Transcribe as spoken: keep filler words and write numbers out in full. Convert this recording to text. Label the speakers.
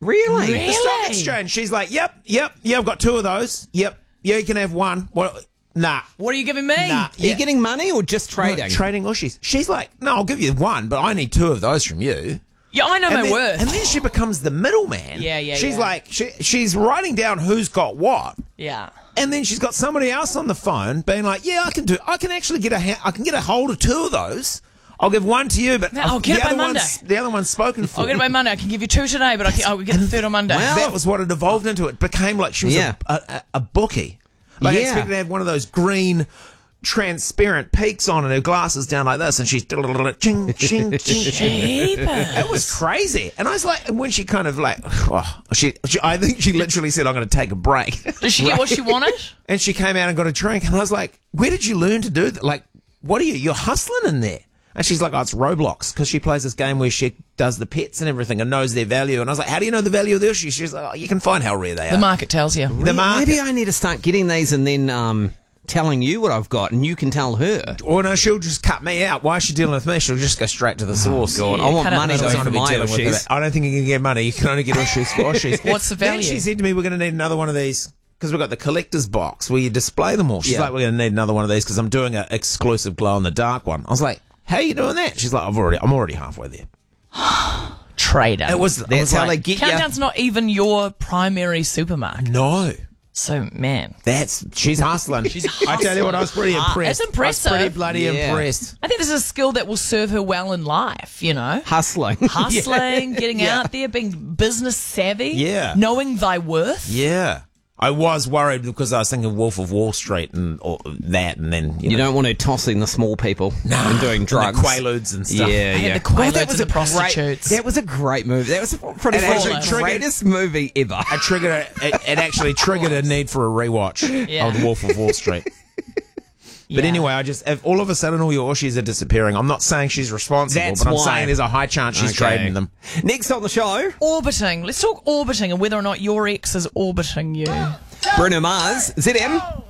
Speaker 1: Really?
Speaker 2: The stock exchange. She's like, yep, yep, yeah, I've got two of those. Yep, yeah, you can have one. What? Nah.
Speaker 3: What are you giving me?
Speaker 2: Nah.
Speaker 1: Are you getting money or just trading?
Speaker 2: No, trading Ushies. She's like, no, I'll give you one, but I need two of those from you.
Speaker 3: Yeah, I know
Speaker 2: and
Speaker 3: my
Speaker 2: then,
Speaker 3: worth.
Speaker 2: And then she becomes the middleman.
Speaker 3: Yeah, yeah,
Speaker 2: She's
Speaker 3: yeah.
Speaker 2: like, she, she's writing down who's got what.
Speaker 3: Yeah.
Speaker 2: And then she's got somebody else on the phone being like, yeah, I can do, I can actually get a, ha- I can get a hold of two of those. I'll give one to you, but
Speaker 3: No, I'll get
Speaker 2: the
Speaker 3: it by
Speaker 2: other
Speaker 3: Monday.
Speaker 2: one's, the other one's spoken for.
Speaker 3: I'll get it by Monday. I can give you two today, but I can, I'll get the third on Monday.
Speaker 1: Wow.
Speaker 2: That was what it evolved into. It became like she was
Speaker 1: Yeah.
Speaker 2: a, a, a bookie. Like I
Speaker 1: Yeah.
Speaker 2: expected to have one of those green, transparent peaks on and her glasses down like this, and she's ching, ching, ching, ching. It was crazy. And I was like, and when she kind of like, oh, she, she, I think she literally said, I'm going to take a break.
Speaker 3: Did she get what she wanted?
Speaker 2: And she came out and got a drink, and I was like, where did you learn to do that? Like, what are you? You're hustling in there. And she's like, oh, it's Roblox, because she plays this game where she does the pets and everything and knows their value. And I was like, how do you know the value of this? She's like, oh, you can find how rare they are.
Speaker 3: The market tells you.
Speaker 2: The market.
Speaker 1: Maybe I need to start getting these and then um, telling you what I've got, and you can tell her.
Speaker 2: Or no, she'll just cut me out. Why is she dealing with me? She'll just go straight to the source.
Speaker 1: God,
Speaker 3: Yeah,
Speaker 1: I want
Speaker 3: cut out
Speaker 1: money
Speaker 3: the
Speaker 1: though
Speaker 3: middle.
Speaker 1: for my
Speaker 2: dealing with
Speaker 1: Ushies.
Speaker 2: that. I don't think you can get money. You can only get Ushies for Ushies.
Speaker 3: What's the value?
Speaker 2: Then she said to me, we're going to need another one of these. Because we've got the collector's box where you display them all. She's
Speaker 1: Yeah.
Speaker 2: like, we're going to need another one of these because I'm doing an exclusive glow in the dark one. I was like, how are you doing that? She's like, I've already, I'm already halfway there.
Speaker 3: Trader.
Speaker 2: It was, I
Speaker 1: That's
Speaker 2: was
Speaker 1: how
Speaker 2: like,
Speaker 1: they get you.
Speaker 3: Countdown's not even your primary supermarket.
Speaker 2: no.
Speaker 3: So, man.
Speaker 2: That's, she's hustling. She's I tell you what, I was pretty impressed.
Speaker 3: That's impressive.
Speaker 2: I was pretty bloody
Speaker 1: Yeah.
Speaker 2: impressed.
Speaker 3: I think this is a skill that will serve her well in life, you know?
Speaker 1: Hustling.
Speaker 3: Hustling, getting
Speaker 2: Yeah.
Speaker 3: out there, being business savvy.
Speaker 2: Yeah.
Speaker 3: Knowing thy worth.
Speaker 2: Yeah. I was worried because I was thinking Wolf of Wall Street and or that, and then, you,
Speaker 1: You
Speaker 2: know,
Speaker 1: don't want to tossing the small people and doing
Speaker 2: and
Speaker 1: drugs.
Speaker 2: the Quaaludes and stuff.
Speaker 1: Yeah,
Speaker 3: I had
Speaker 1: yeah.
Speaker 3: the Quaaludes
Speaker 1: that was
Speaker 3: and the
Speaker 1: a
Speaker 3: prostitutes.
Speaker 1: Great, that was a great movie. That was probably
Speaker 2: It
Speaker 1: one of
Speaker 2: actually
Speaker 1: the
Speaker 2: triggered-
Speaker 1: greatest movie ever.
Speaker 2: I triggered a, it, it actually triggered a need for a rewatch
Speaker 3: Yeah.
Speaker 2: of The Wolf of Wall Street. But
Speaker 3: Yeah.
Speaker 2: anyway, I just, if all of a sudden all your Ushies are disappearing, I'm not saying she's responsible,
Speaker 1: That's
Speaker 2: but I'm
Speaker 1: why.
Speaker 2: saying there's a high chance she's
Speaker 1: Okay.
Speaker 2: trading them.
Speaker 1: Next on the show,
Speaker 3: Orbiting. Let's talk orbiting and whether or not your ex is orbiting you.
Speaker 1: Bruno Mars, Z M.